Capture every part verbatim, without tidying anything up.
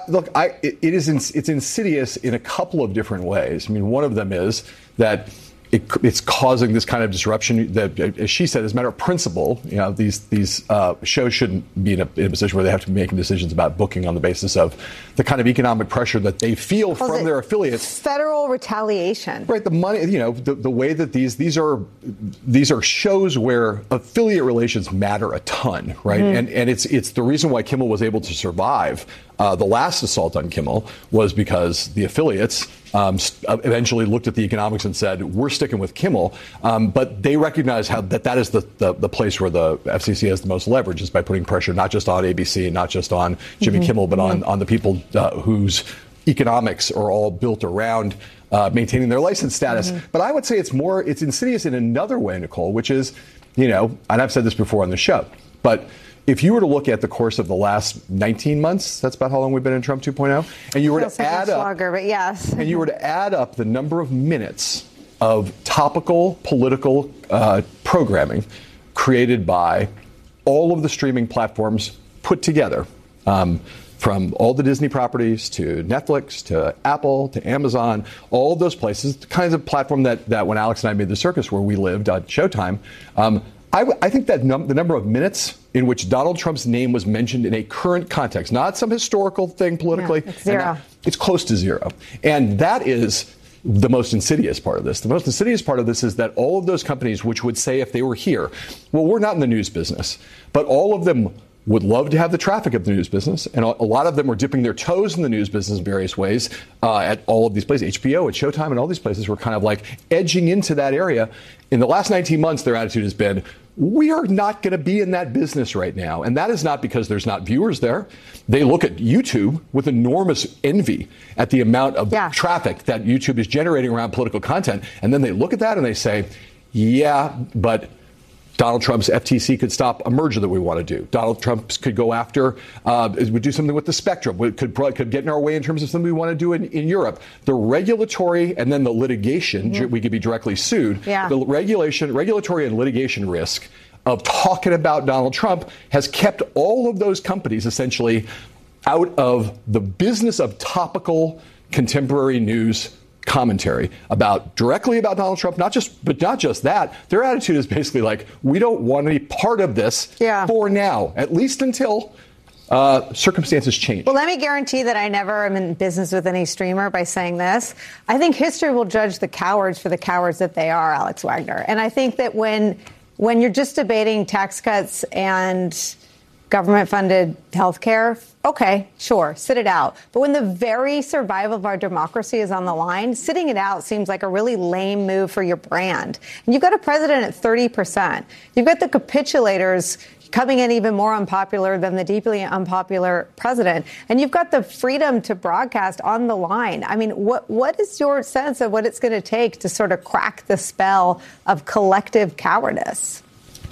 look, I, it, it is ins- it's insidious in a couple of different ways. I mean, one of them is that It, it's causing this kind of disruption that, as she said, as a matter of principle, you know, these these uh, shows shouldn't be in a, in a position where they have to be making decisions about booking on the basis of the kind of economic pressure that they feel from their affiliates. Federal retaliation. Right. The money, you know, the, the way that these these are these are shows where affiliate relations matter a ton. Right. Mm-hmm. And and it's it's the reason why Kimmel was able to survive. Uh, the last assault on Kimmel was because the affiliates um, eventually looked at the economics and said, we're sticking with Kimmel. Um, but they recognize how that that is the, the, the place where the F C C has the most leverage, is by putting pressure not just on A B C, not just on Jimmy mm-hmm. Kimmel, but mm-hmm. on, on the people uh, whose economics are all built around uh, maintaining their license status. Mm-hmm. But I would say it's more, it's insidious in another way, Nicole, which is, you know, and I've said this before on the show, but if you were to look at the course of the last nineteen months, that's about how long we've been in Trump two point oh, and you were to add up, longer, but yes. and you were to add up the number of minutes of topical political uh, programming created by all of the streaming platforms put together, um, from all the Disney properties to Netflix to Apple to Amazon, all of those places, the kinds of platform that, that when Alex and I made the circus where we lived on Showtime, um, I, I think that num- the number of minutes in which Donald Trump's name was mentioned in a current context, not some historical thing politically, yeah, it's zero. That, it's close to zero. And that is the most insidious part of this. The most insidious part of this is that all of those companies which would say if they were here, well, we're not in the news business, but all of them would love to have the traffic of the news business. And a lot of them were dipping their toes in the news business in various ways uh, at all of these places. H B O, at Showtime, and all these places were kind of like edging into that area. In the last nineteen months, their attitude has been, we are not going to be in that business right now. And that is not because there's not viewers there. They look at YouTube with enormous envy at the amount of yeah. traffic that YouTube is generating around political content. And then they look at that and they say, yeah, but Donald Trump's F T C could stop a merger that we want to do. Donald Trump could go after, uh, would do something with the spectrum, we could could get in our way in terms of something we want to do in, in Europe. The regulatory and then the litigation, mm-hmm. we could be directly sued. Yeah. The regulation, regulatory and litigation risk of talking about Donald Trump has kept all of those companies essentially out of the business of topical contemporary news commentary about directly about Donald Trump, not just, but not just that. Their attitude is basically like, we don't want any part of this yeah. for now, at least until uh, circumstances change. Well, let me guarantee that I never am in business with any streamer by saying this. I think history will judge the cowards for the cowards that they are, Alex Wagner. And I think that when when you're just debating tax cuts and government-funded health care, okay, sure, sit it out. But when the very survival of our democracy is on the line, sitting it out seems like a really lame move for your brand. And you've got a president at thirty percent. You've got the capitulators coming in even more unpopular than the deeply unpopular president. And you've got the freedom to broadcast on the line. I mean, what what is your sense of what it's going to take to sort of crack the spell of collective cowardice?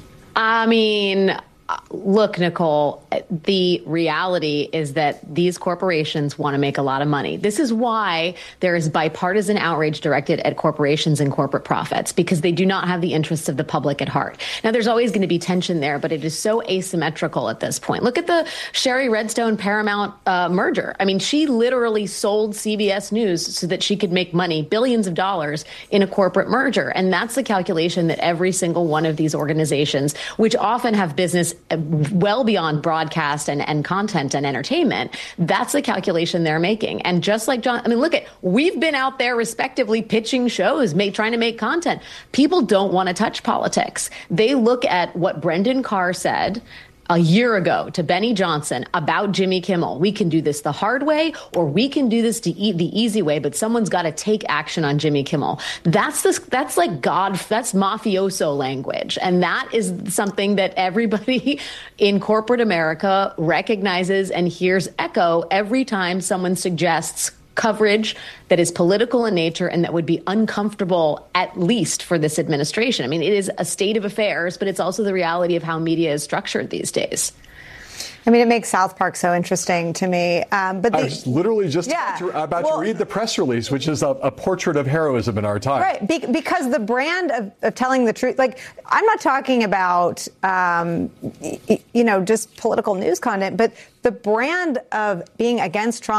I mean, look, Nicole, the reality is that these corporations want to make a lot of money. This is why there is bipartisan outrage directed at corporations and corporate profits, because they do not have the interests of the public at heart. Now, there's always going to be tension there, but it is so asymmetrical at this point. Look at the Sherry Redstone Paramount uh, merger. I mean, she literally sold C B S News so that she could make money, billions of dollars, in a corporate merger. And that's the calculation that every single one of these organizations, which often have business well beyond broadcast and, and content and entertainment, that's the calculation they're making. And just like John, I mean, look at, we've been out there respectively pitching shows, make, trying to make content. People don't want to touch politics. They look at what Brendan Carr said a year ago to Benny Johnson about Jimmy Kimmel. We can do this the hard way, or we can do this to eat the easy way, but someone's got to take action on Jimmy Kimmel. That's this, that's like God, that's mafioso language. And that is something that everybody in corporate America recognizes and hears echo every time someone suggests coverage that is political in nature and that would be uncomfortable, at least for this administration. I mean, it is a state of affairs, but it's also the reality of how media is structured these days. I mean, it makes South Park so interesting to me. Um, but the, I was literally just yeah, about, to, about well, to read the press release, which is a, a portrait of heroism in our time. Right, Be- because the brand of, of telling the truth, like, I'm not talking about, um, y- you know, just political news content, but the brand of being against Trump